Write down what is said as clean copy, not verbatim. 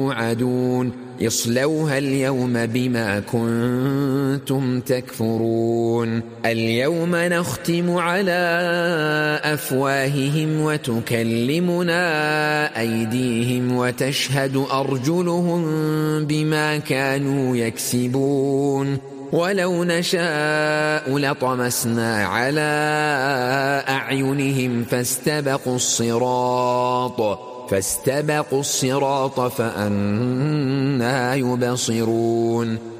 توعدون اصلوها اليوم بما كنتم تكفرون اليوم نختم على أفواههم وتكلمنا أيديهم وتشهد أرجلهم بما كانوا يكسبون ولو نشاء لطمسنا على أعينهم فاستبقوا الصراط فأنى يبصرون